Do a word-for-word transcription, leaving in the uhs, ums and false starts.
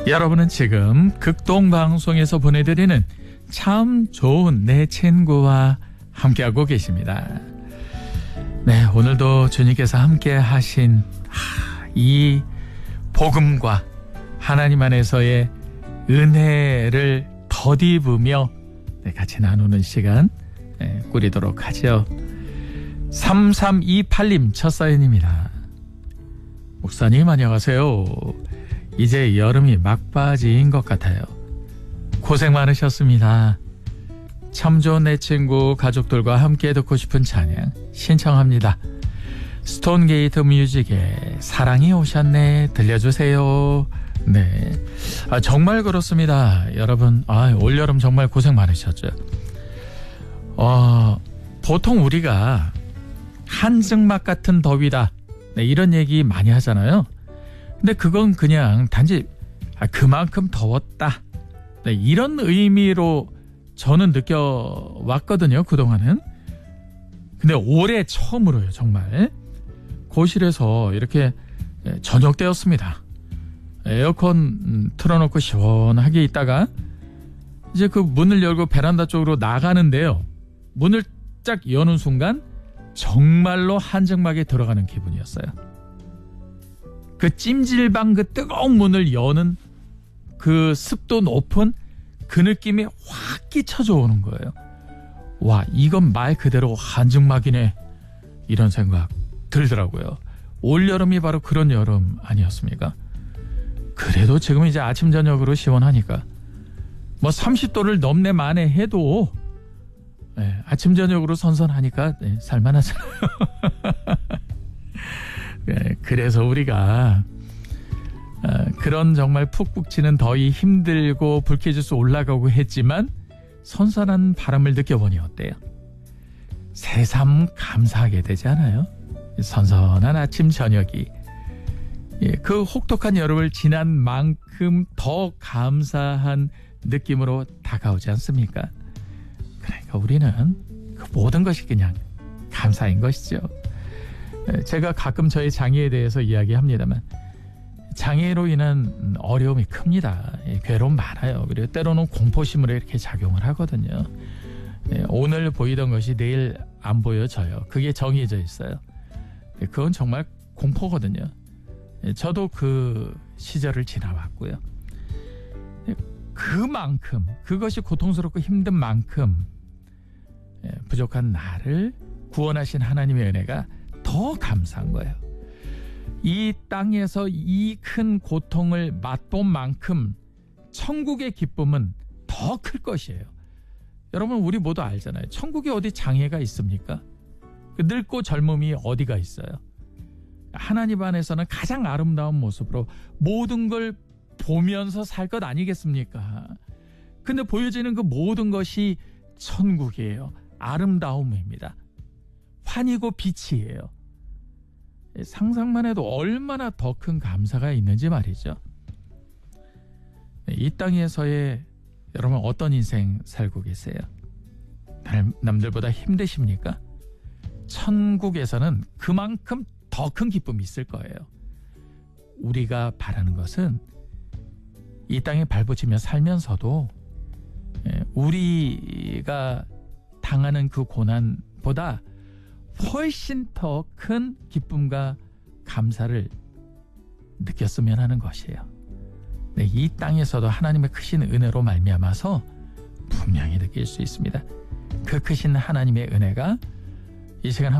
여러분은 지금 극동방송에서 보내드리는 참 좋은 내 친구와 함께하고 계십니다. 네, 오늘도 주님께서 함께 하신 이 복음과 하나님 안에서의 은혜를 덧입으며 같이 나누는 시간 꾸리도록 하죠. 삼삼이팔 님 첫 사연입니다. 목사님 안녕하세요. 이제 여름이 막바지인 것 같아요. 고생 많으셨습니다. 참 좋은 내 친구 가족들과 함께 듣고 싶은 찬양 신청합니다. 스톤게이트 뮤직의 사랑이 오셨네 들려주세요. 네, 아, 정말 그렇습니다. 여러분, 아, 올여름 정말 고생 많으셨죠. 어, 보통 우리가 한증막 같은 더위다, 네, 이런 얘기 많이 하잖아요. 근데 그건 그냥 단지 아, 그만큼 더웠다, 네, 이런 의미로 저는 느껴왔거든요, 그동안은. 근데 올해 처음으로요, 정말 거실에서 이렇게 저녁 때였습니다. 에어컨 틀어놓고 시원하게 있다가 이제 그 문을 열고 베란다 쪽으로 나가는데요, 문을 쫙 여는 순간 정말로 한증막에 들어가는 기분이었어요. 그 찜질방 그 뜨거운 문을 여는 그 습도 높은 그 느낌이 확 끼쳐져 오는 거예요. 와, 이건 말 그대로 한증막이네, 이런 생각 들더라고요. 올여름이 바로 그런 여름 아니었습니까? 그래도 지금 이제 아침 저녁으로 시원하니까 뭐 삼십 도를 넘네 만에 해도 네, 아침 저녁으로 선선하니까 네, 살만하잖아요. 네, 그래서 우리가 어, 그런 정말 푹푹 치는 더위 힘들고 불쾌지수 올라가고 했지만 선선한 바람을 느껴보니 어때요? 새삼 감사하게 되지 않아요? 선선한 아침 저녁이, 예, 그 혹독한 여름을 지난 만큼 더 감사한 느낌으로 다가오지 않습니까? 그러니까 우리는 그 모든 것이 그냥 감사인 것이죠. 제가 가끔 저의 장애에 대해서 이야기합니다만 장애로 인한 어려움이 큽니다. 괴로움 많아요. 그리고 때로는 공포심으로 이렇게 작용을 하거든요. 오늘 보이던 것이 내일 안 보여져요. 그게 정해져 있어요. 그건 정말 공포거든요. 저도 그 시절을 지나왔고요. 그만큼, 그것이 고통스럽고 힘든 만큼 부족한 나를 구원하신 하나님의 은혜가 더 감사한 거예요. 이 땅에서 이 큰 고통을 맛본 만큼 천국의 기쁨은 더 클 것이에요. 여러분, 우리 모두 알잖아요. 천국에 어디 장애가 있습니까? 그 늙고 젊음이 어디가 있어요? 하나님 안에서는 가장 아름다운 모습으로 모든 걸 보면서 살 것 아니겠습니까? 근데 보여지는 그 모든 것이 천국이에요. 아름다움입니다. 환희고 빛이에요. 상상만 해도 얼마나 더 큰 감사가 있는지 말이죠. 이 땅에서의 여러분 어떤 인생 살고 계세요? 남들보다 힘드십니까? 천국에서는 그만큼 더 큰 기쁨이 있을 거예요. 우리가 바라는 것은 이 땅에 발붙이며 살면서도 우리가 당하는 그 고난보다 훨씬 더 큰 기쁨과 감사를 느꼈으면 하는 것이에요. 네, 이 땅에서도 하나님의 크신 은혜로 말미암아서 분명히 느낄 수 있습니다. 그 크신 하나님의 은혜가 이 시간